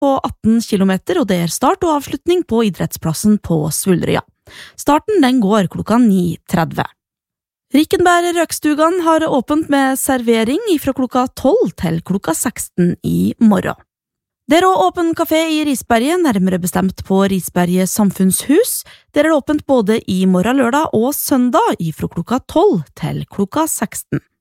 på 18 kilometer, og det start og avslutning på idrettsplassen på Svulrøya. Starten den går klokka 9:30. Rikenberg Røkstugan har åpent med servering fra klokka 12 til klokka 16 i morgen. Det er også åpen kafé i Risberget, nærmere bestemt på Risberget samfunnshus. Der er det åpent både i morgen lørdag og søndag fra klokka 12 til klokka 16.